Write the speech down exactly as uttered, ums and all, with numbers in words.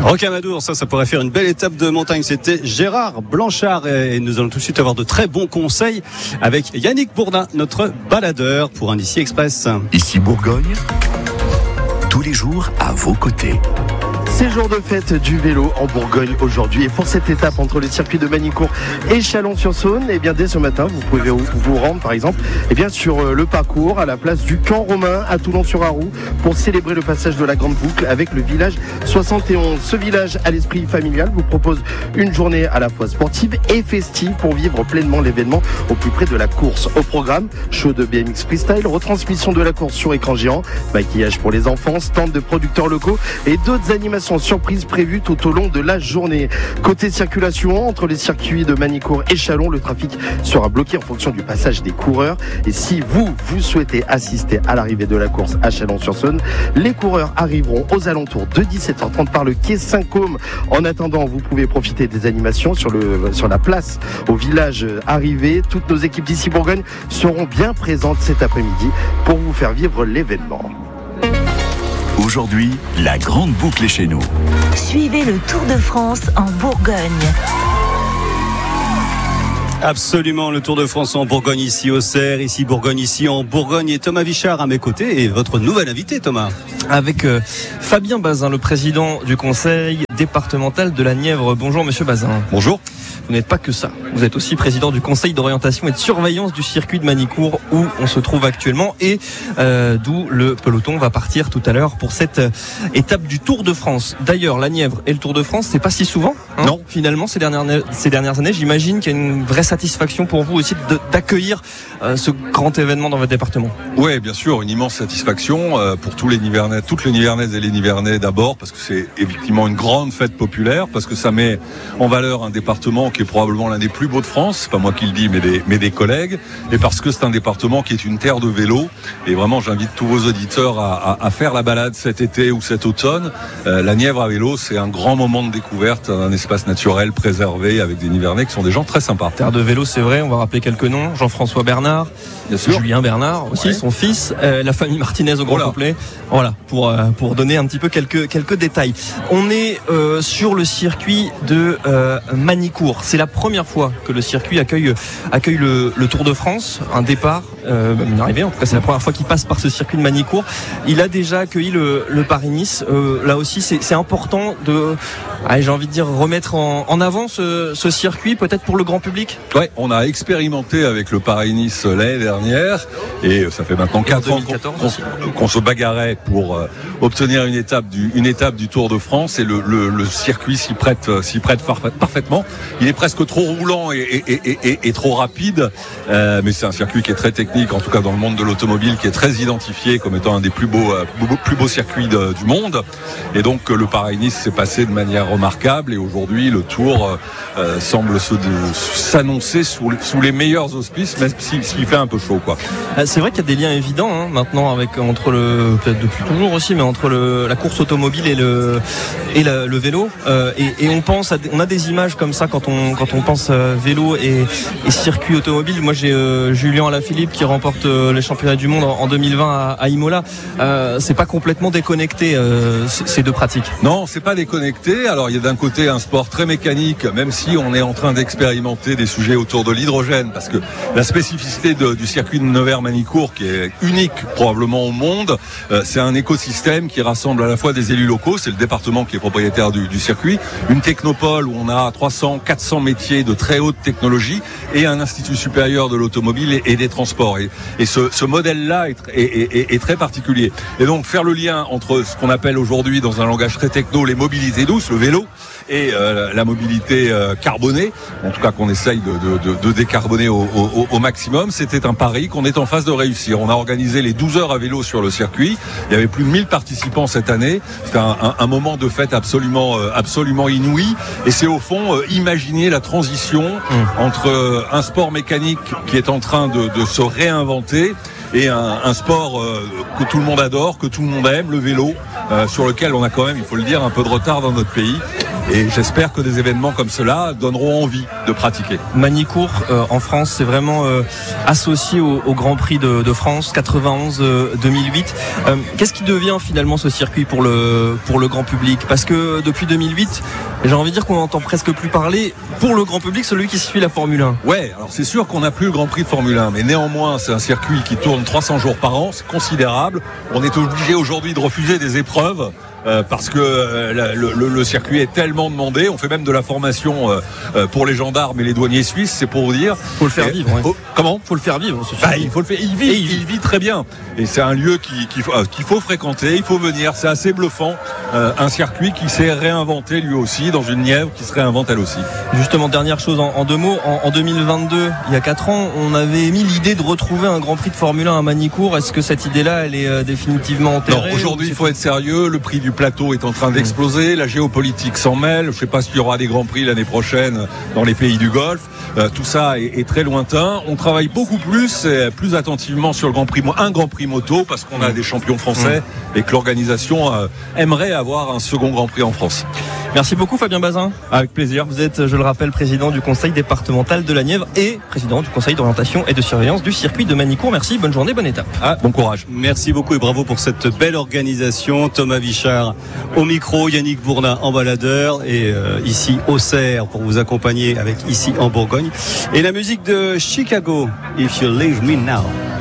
Rocamadour, ça, ça pourrait faire une belle étape de montagne. C'était Gérard Blanchard et nous allons tout de suite avoir de très bons conseils avec Yannick Bourdin, notre baladeur pour un Ici Express. Ici Bourgogne, tous les jours à vos côtés. C'est jour de fête du vélo en Bourgogne aujourd'hui. Et pour cette étape entre le circuit de Manicourt et Chalon-sur-Saône, eh bien dès ce matin, vous pouvez vous rendre par exemple eh bien, sur le parcours à la place du Camp Romain à Toulon-sur-Arroux pour célébrer le passage de la Grande Boucle avec le village soixante et onze. Ce village à l'esprit familial vous propose une journée à la fois sportive et festive pour vivre pleinement l'événement au plus près de la course. Au programme, show de B M X freestyle, retransmission de la course sur écran géant, maquillage pour les enfants, stand de producteurs locaux et d'autres animations surprises prévues tout au long de la journée. Côté circulation, entre les circuits de Manicourt et Chalon, le trafic sera bloqué en fonction du passage des coureurs. Et si vous, vous souhaitez assister à l'arrivée de la course à Chalon-sur-Saône, les coureurs arriveront aux alentours de dix-sept heures trente par le quai Saint-Côme. En attendant, vous pouvez profiter des animations sur, le, sur la place au village arrivé. Toutes nos équipes d'Ici Bourgogne seront bien présentes cet après-midi pour vous faire vivre l'événement. Aujourd'hui, la Grande Boucle est chez nous. Suivez le Tour de France en Bourgogne. Absolument, le Tour de France en Bourgogne, ici au Cerf, ici Bourgogne, ici en Bourgogne. Et Thomas Vichard à mes côtés et votre nouvel invité, Thomas. Avec euh, Fabien Bazin, le président du conseil départemental de la Nièvre. Bonjour Monsieur Bazin. Bonjour. Vous n'êtes pas que ça. Vous êtes aussi président du conseil d'orientation et de surveillance du circuit de Manicourt où on se trouve actuellement et euh, d'où le peloton va partir tout à l'heure pour cette euh, étape du Tour de France. D'ailleurs, la Nièvre et le Tour de France, c'est pas si souvent. Hein, non. Finalement, ces dernières, ces dernières années, j'imagine qu'il y a une vraie satisfaction pour vous aussi de, d'accueillir euh, ce grand événement dans votre département. Oui, bien sûr, une immense satisfaction euh, pour tous les Nivernais, toutes les Nivernaises et les Nivernais d'abord, parce que c'est effectivement une grande fête populaire, parce que ça met en valeur un département qui est probablement l'un des plus beaux de France, c'est pas moi qui le dis mais des, mais des collègues, et parce que c'est un département qui est une terre de vélo, et vraiment j'invite tous vos auditeurs à, à, à faire la balade cet été ou cet automne. Euh, la Nièvre à vélo, c'est un grand moment de découverte, un espace naturel préservé avec des Nivernais qui sont des gens très sympas. Terre de vélo, c'est vrai, on va rappeler quelques noms, Jean-François Bernard, bien sûr. Julien Bernard aussi, ouais. Son fils, euh, la famille Martinez au grand voilà. complet, voilà, pour, euh, pour donner un petit peu quelques, quelques détails. On est euh, sur le circuit de euh, Manicourt. C'est la première fois que le circuit accueille, accueille le, le Tour de France, un départ, euh, une arrivée, en tout cas c'est la première fois qu'il passe par ce circuit de Manicourt. Il a déjà accueilli le, le Paris-Nice, euh, là aussi c'est, c'est important de, ah, j'ai envie de dire, remettre en, en avant ce, ce circuit, peut-être pour le grand public. Ouais, on a expérimenté avec le Paris-Nice l'année dernière, et ça fait maintenant quatre ans qu'on, qu'on, qu'on se bagarrait pour euh, obtenir une étape, du, une étape du Tour de France, et le, le, le circuit s'y prête, s'y prête parfaitement. Il est presque trop roulant et, et, et, et, et trop rapide, euh, mais c'est un circuit qui est très technique, en tout cas dans le monde de l'automobile, qui est très identifié comme étant un des plus beaux, euh, plus beaux circuits de, du monde. Et donc le Paris-Nice s'est passé de manière remarquable, et aujourd'hui le Tour euh, semble se, de, s'annoncer sous, sous les meilleurs auspices, même s'il, s'il fait un peu chaud, quoi. C'est vrai qu'il y a des liens évidents hein, maintenant avec entre le, peut-être depuis toujours aussi, mais entre le, la course automobile et le et la, le vélo. Euh, et, et on pense, à, on a des images comme ça quand on quand on pense euh, vélo et, et circuit automobile. Moi, j'ai euh, Julien Alaphilippe qui remporte euh, les championnats du monde en, en deux mille vingt à, à Imola. Euh, c'est pas complètement déconnecté euh, ces deux pratiques. Non, c'est pas déconnecté. Alors, il y a d'un côté un sport très mécanique, même si on est en train d'expérimenter des sujets autour de l'hydrogène, parce que la spécificité de, du circuit de Nevers-Manicourt, qui est unique probablement au monde, euh, c'est un écosystème qui rassemble à la fois des élus locaux, c'est le département qui est propriétaire du, du circuit, une technopole où on a trois cents, quatre cents métiers de très haute technologie, et un institut supérieur de l'automobile et, et des transports. Et, et ce, ce modèle-là est, est, est, est très particulier. Et donc faire le lien entre ce qu'on appelle aujourd'hui, dans un langage très techno, les mobilités douces, le vélo, et euh, la mobilité euh, carbonée, en tout cas qu'on essaye de, de, de, de décarboner au, au, au maximum, c'était un pari qu'on est en phase de réussir. On a organisé les douze heures à vélo sur le circuit. Il y avait plus de mille participants cette année. C'était un, un, un moment de fête absolument, euh, absolument inouï. Et c'est au fond euh, imaginer la transition mmh. entre euh, un sport mécanique qui est en train de, de se réinventer et un, un sport euh, que tout le monde adore, que tout le monde aime, le vélo, euh, sur lequel on a quand même, il faut le dire, un peu de retard dans notre pays. Et j'espère que des événements comme cela donneront envie de pratiquer. Magny-Cours euh, en France, c'est vraiment euh, associé au, au Grand Prix de, de France quatre-vingt-onze deux mille huit. Euh, qu'est-ce qui devient finalement ce circuit pour le pour le grand public? Parce que depuis deux mille huit, j'ai envie de dire qu'on n'entend presque plus parler pour le grand public, celui qui suit la Formule un. Ouais, alors c'est sûr qu'on n'a plus le Grand Prix de Formule un, mais néanmoins c'est un circuit qui tourne trois cents jours par an, c'est considérable. On est obligé aujourd'hui de refuser des épreuves. Euh, parce que euh, le, le, le circuit est tellement demandé, on fait même de la formation euh, pour les gendarmes et les douaniers suisses, c'est pour vous dire. Faut le faire et, vivre. Ouais. Oh, comment Faut le faire vivre. Bah, il faut le faire. Il vit, il vit. il vit très bien. Et c'est un lieu qui, qui, euh, qu'il faut fréquenter, il faut venir. C'est assez bluffant. Euh, un circuit qui s'est réinventé lui aussi dans une Nièvre qui se réinvente elle aussi. Justement, dernière chose en, en deux mots. En, en deux mille vingt-deux, il y a quatre ans, on avait émis l'idée de retrouver un Grand Prix de Formule un à Magny-Cours. Est-ce que cette idée-là, elle est euh, définitivement enterrée? Non, aujourd'hui, il faut être sérieux. Le prix du plateau est en train d'exploser, la géopolitique s'en mêle, je ne sais pas s'il y aura des grands prix l'année prochaine dans les pays du Golfe, euh, tout ça est, est très lointain. On travaille beaucoup plus et plus attentivement sur le Grand Prix, un Grand Prix moto parce qu'on a des champions français et que l'organisation euh, aimerait avoir un second Grand Prix en France. Merci beaucoup Fabien Bazin. Avec plaisir. Vous êtes, je le rappelle, président du conseil départemental de la Nièvre et président du conseil d'orientation et de surveillance du circuit de Magny-Cours. Merci, bonne journée, bonne étape. Ah, bon courage. Merci beaucoup et bravo pour cette belle organisation. Thomas Vichard au micro, Yannick Bourdin en baladeur et euh, ici Auxerre pour vous accompagner avec Ici en Bourgogne. Et la musique de Chicago, If You Leave Me Now.